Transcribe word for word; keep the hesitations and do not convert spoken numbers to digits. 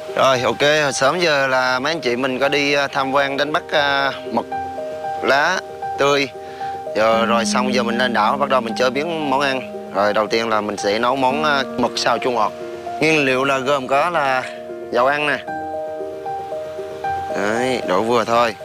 Rồi ok, hồi sớm giờ là mấy anh chị mình có đi tham quan đánh bắt uh, mực lá tươi. Giờ rồi xong giờ mình lên đảo bắt đầu mình chế biến món ăn. Rồi đầu tiên là mình sẽ nấu món uh, mực xào chua ngọt. Nguyên liệu là gồm có là dầu ăn nè. Đấy, đổ vừa thôi.